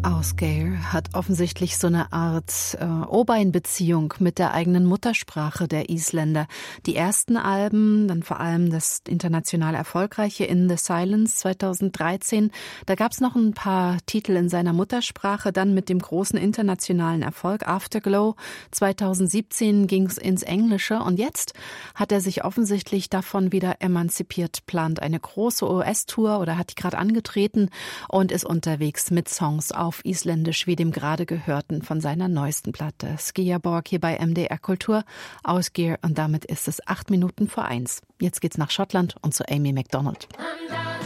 Ausgeir hat offensichtlich so eine Art O-Bein-Beziehung mit der eigenen Muttersprache der Isländer. Die ersten Alben, dann vor allem das international erfolgreiche In the Silence 2013, da gab es noch ein paar Titel in seiner Muttersprache, dann mit dem großen internationalen Erfolg Afterglow 2017 ging es ins Englische und jetzt hat er sich offensichtlich davon wieder emanzipiert, plant eine große US-Tour oder hat die gerade angetreten und ist unterwegs mit Songs auf Isländisch, wie dem gerade gehörten von seiner neuesten Platte. Skýjaborg hier bei MDR Kultur, Ausgeir, und damit ist es 1:08. Jetzt geht's nach Schottland und zu Amy Macdonald.